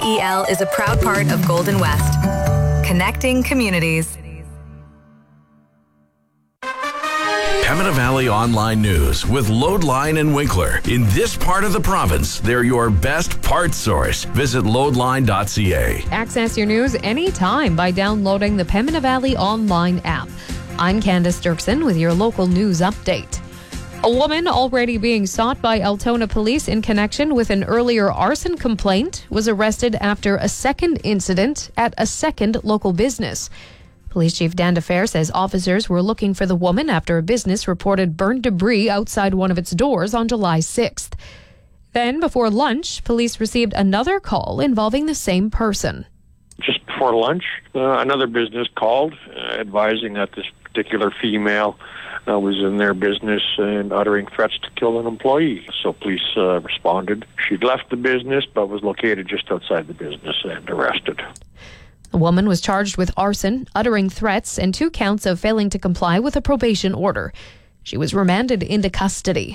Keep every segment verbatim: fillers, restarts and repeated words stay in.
E L is a proud part of Golden West, connecting communities. Pembina Valley Online News with Loadline and Winkler. In this part of the province, they're your best parts source. Visit loadline dot c a. Access your news anytime by downloading the Pembina Valley Online app. I'm Candace Dirksen with your local news update. A woman already being sought by Altona police in connection with an earlier arson complaint was arrested after a second incident at a second local business. Police Chief Dan DeFer says officers were looking for the woman after a business reported burned debris outside one of its doors on July sixth. Then, before lunch, police received another call involving the same person. Just before lunch, uh, another business called uh, advising that this particular female uh, was in their business and uttering threats to kill an employee. So police uh, responded. She'd left the business but was located just outside the business and arrested. The woman was charged with arson, uttering threats, and two counts of failing to comply with a probation order. She was remanded into custody.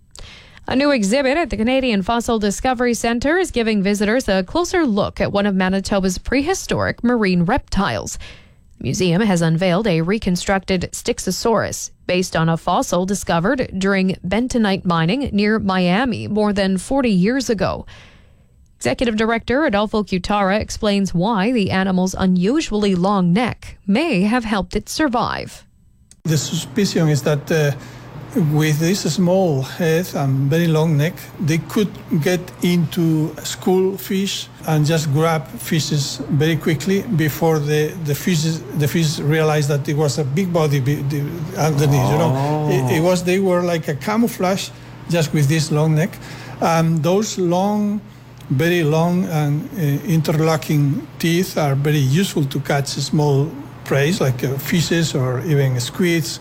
A new exhibit at the Canadian Fossil Discovery Centre is giving visitors a closer look at one of Manitoba's prehistoric marine reptiles. The museum has unveiled a reconstructed Styxosaurus based on a fossil discovered during bentonite mining near Miami more than forty years ago. Executive Director Adolfo Cutara explains why the animal's unusually long neck may have helped it survive. The suspicion is that uh, with this small head and very long neck, they could get into school fish and just grab fishes very quickly before the, the fishes the fish realized that it was a big body be, the, underneath. Oh. You know, it, it was they were like a camouflage just with this long neck. Um, those long, very long and uh, interlocking teeth are very useful to catch small prey like uh, fishes or even squids.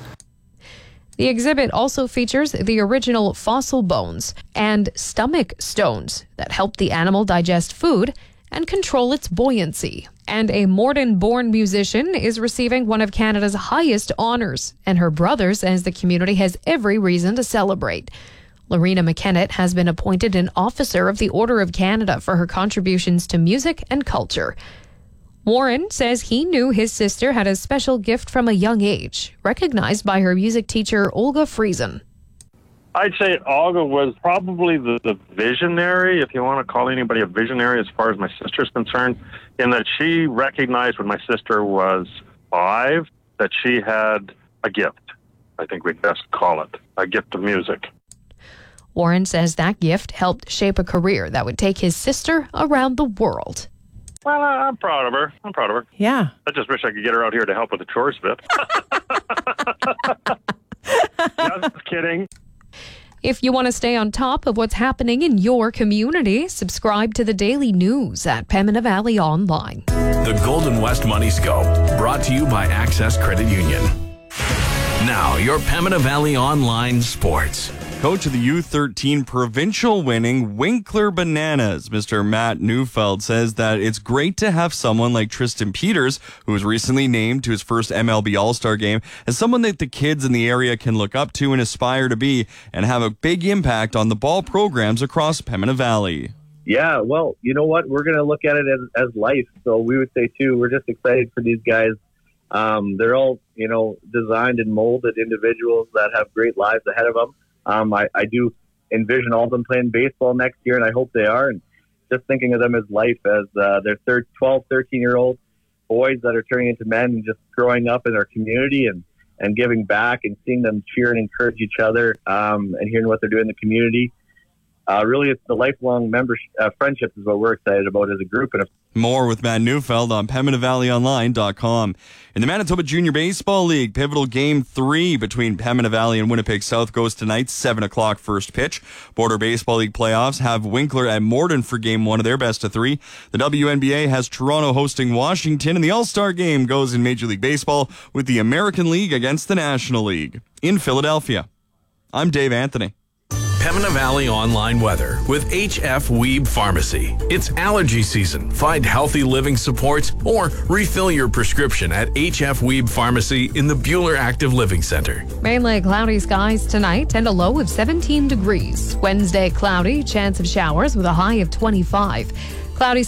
The exhibit also features the original fossil bones and stomach stones that help the animal digest food and control its buoyancy. And a Morden-born musician is receiving one of Canada's highest honors, and her brother says the community has every reason to celebrate. Lorena McKennett has been appointed an Officer of the Order of Canada for her contributions to music and culture. Warren says he knew his sister had a special gift from a young age, recognized by her music teacher, Olga Friesen. I'd say Olga was probably the, the visionary, if you want to call anybody a visionary as far as my sister's concerned, in that she recognized when my sister was five that she had a gift. I think we'd best call it a gift of music. Warren says that gift helped shape a career that would take his sister around the world. Well, I'm proud of her. I'm proud of her. Yeah. I just wish I could get her out here to help with the chores bit. Just kidding. If you want to stay on top of what's happening in your community, subscribe to the daily news at Pembina Valley Online. The Golden West Money Scope, brought to you by Access Credit Union. Now, your Pembina Valley Online Sports. Coach of the U thirteen provincial winning Winkler Bananas, Mister Matt Neufeld, says that it's great to have someone like Tristan Peters, who was recently named to his first M L B All-Star game, as someone that the kids in the area can look up to and aspire to be and have a big impact on the ball programs across Pembina Valley. Yeah, well, you know what? We're going to look at it as, as life. So we would say, too, we're just excited for these guys. Um, they're all, you know, designed and molded individuals that have great lives ahead of them. Um, I, I do envision all of them playing baseball next year, and I hope they are. And just thinking of them as life, as uh, they're thir- twelve, thirteen-year-old boys that are turning into men and just growing up in our community and, and giving back and seeing them cheer and encourage each other um, and hearing what they're doing in the community. Uh, really, it's the lifelong membership, uh, friendships is what we're excited about as a group. And more with Matt Neufeld on Pembina Valley Online dot com. In the Manitoba Junior Baseball League, pivotal game three between Pembina Valley and Winnipeg South goes tonight, seven o'clock first pitch. Border Baseball League playoffs have Winkler at Morden for game one of their best of three. The W N B A has Toronto hosting Washington, and the All-Star game goes in Major League Baseball with the American League against the National League. In Philadelphia, I'm Dave Anthony. Pembina Valley Online Weather with H F Weeb Pharmacy. It's allergy season. Find healthy living supports or refill your prescription at H F Weeb Pharmacy in the Buhler Active Living Center. Mainly cloudy skies tonight and a low of seventeen degrees. Wednesday, cloudy, chance of showers with a high of twenty-five. Cloudy